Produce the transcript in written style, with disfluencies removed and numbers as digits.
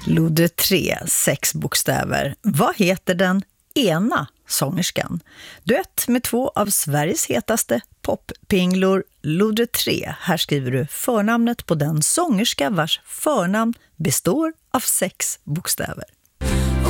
Lode 3, 6 bokstäver. Vad heter den ena sångerskan? Duett med 2 av Sveriges hetaste poppinglor. Lode 3. Här skriver du förnamnet på den sångerska vars förnamn består av 6 bokstäver.